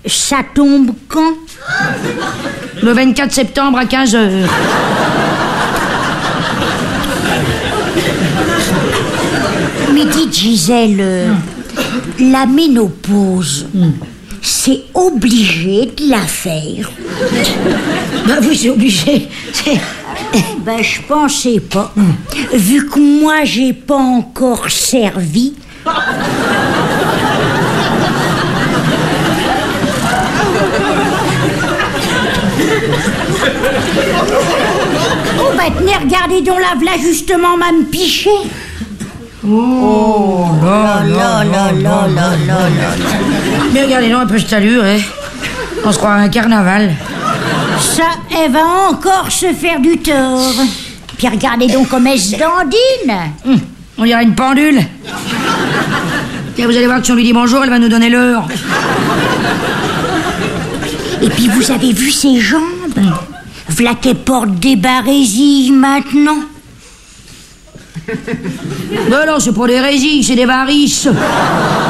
Ça tombe quand? Le 24 septembre à 15h. Mais dites, Gisèle, la ménopause, c'est obligé de la faire? Ben oui, c'est obligé. Ben, je pensais pas. Vu que moi, j'ai pas encore servi. Oh, bah, tenez, regardez donc là justement, Mme Pichet. Oh là là là là là là. Mais regardez donc un peu cette allure, hein. On se croit à un carnaval. Ça, elle va encore se faire du tort. Puis regardez donc comme elle se dandine. On dirait une pendule. Tiens, vous allez voir que si on lui dit bonjour, elle va nous donner l'heure. Et puis vous avez vu ses jambes? V'là qu'elle porte des barésilles maintenant. Ben non, c'est pas des résilles, c'est des varices.